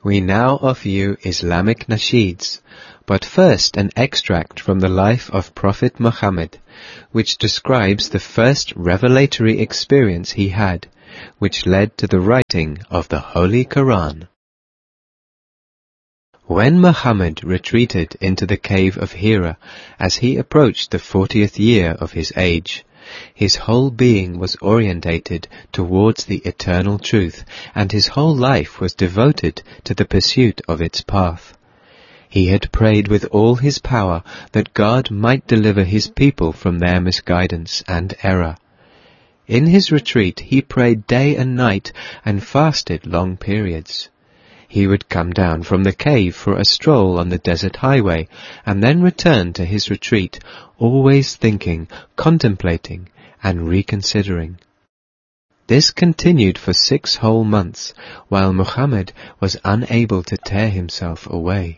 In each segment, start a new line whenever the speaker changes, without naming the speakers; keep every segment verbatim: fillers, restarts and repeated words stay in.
We now offer you Islamic nasheeds, but first an extract from the life of Prophet Muhammad, which describes the first revelatory experience he had, which led to the writing of the Holy Quran. When Muhammad retreated into the cave of Hira as he approached the fortieth year of his age, his whole being was orientated towards the eternal truth, and his whole life was devoted to the pursuit of its path. He had prayed with all his power that God might deliver his people from their misguidance and error. In his retreat he prayed day and night and fasted long periods. He would come down from the cave for a stroll on the desert highway, and then return to his retreat, always thinking, contemplating, and reconsidering. This continued for six whole months, while Muhammad was unable to tear himself away.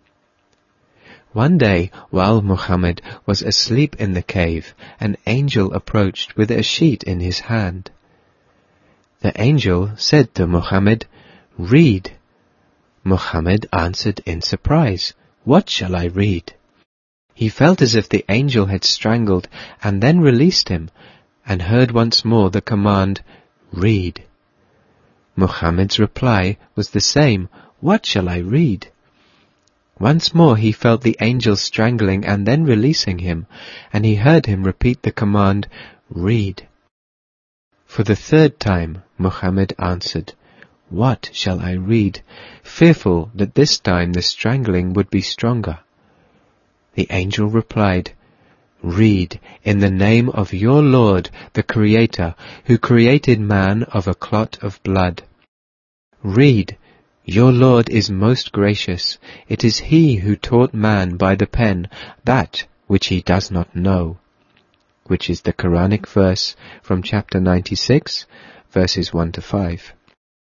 One day, while Muhammad was asleep in the cave, an angel approached with a sheet in his hand. The angel said to Muhammad, "Read." Muhammad answered in surprise, "What shall I read?" He felt as if the angel had strangled and then released him, and heard once more the command, "Read." Muhammad's reply was the same, "What shall I read?" Once more he felt the angel strangling and then releasing him, and he heard him repeat the command, "Read." For the third time Muhammad answered, "What shall I read?" fearful that this time the strangling would be stronger. The angel replied, "Read in the name of your Lord, the Creator, who created man of a clot of blood. Read, your Lord is most gracious. It is He who taught man by the pen that which he does not know," which is the Quranic verse from chapter ninety-six, verses one to five.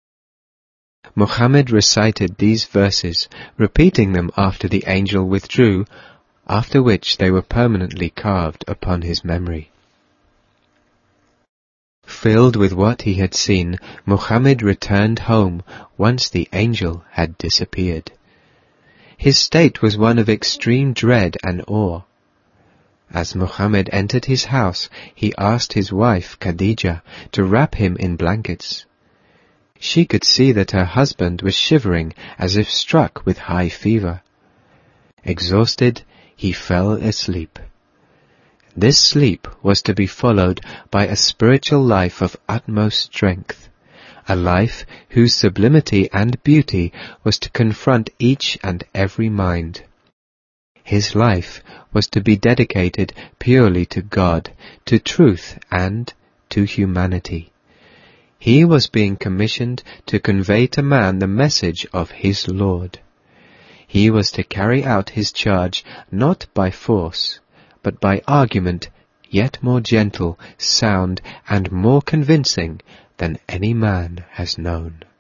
Muhammad recited these verses, repeating them after the angel withdrew, after which they were permanently carved upon his memory. Filled with what he had seen, Muhammad returned home once the angel had disappeared. His state was one of extreme dread and awe. As Muhammad entered his house, he asked his wife, Khadija, to wrap him in blankets. She could see that her husband was shivering as if struck with high fever. Exhausted, he fell asleep. This sleep was to be followed by a spiritual life of utmost strength, a life whose sublimity and beauty was to confront each and every mind. His life was to be dedicated purely to God, to truth, and to humanity. He was being commissioned to convey to man the message of his Lord. He was to carry out his charge not by force, but by argument yet more gentle, sound, and more convincing than any man has known.